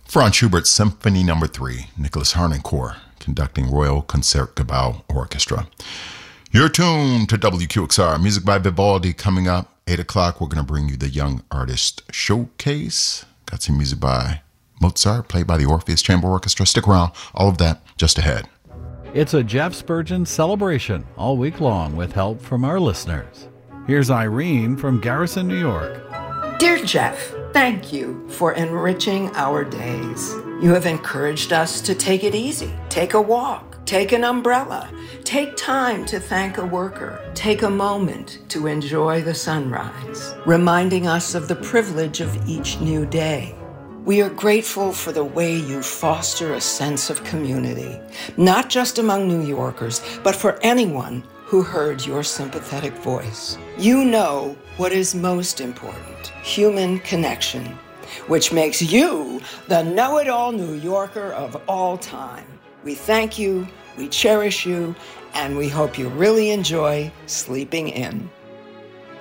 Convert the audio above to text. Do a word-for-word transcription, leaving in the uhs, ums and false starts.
Franz Schubert's Symphony Number Three, Nicholas Harnoncourt conducting Royal Concertgebouw Orchestra. You're tuned to W Q X R. Music by Vivaldi coming up. eight o'clock, we're going to bring you the Young Artist Showcase. Got some music by Mozart, played by the Orpheus Chamber Orchestra. Stick around. All of that just ahead. It's a Jeff Spurgeon celebration all week long with help from our listeners. Here's Irene from Garrison, New York. Dear Jeff, thank you for enriching our days. You have encouraged us to take it easy, take a walk, take an umbrella, take time to thank a worker, take a moment to enjoy the sunrise, reminding us of the privilege of each new day. We are grateful for the way you foster a sense of community, not just among New Yorkers, but for anyone who heard your sympathetic voice. You know what is most important, human connection, which makes you the know-it-all New Yorker of all time. We thank you, we cherish you, and we hope you really enjoy sleeping in.